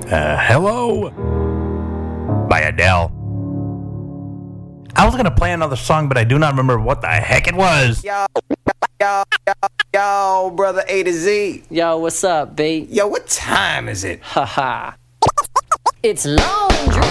Hello by Adele. I was going to play another song, but I do not remember what the heck it was. Yo, brother A to Z. Yo, what's up, B? Yo, what time is it? Haha. It's Long Drink.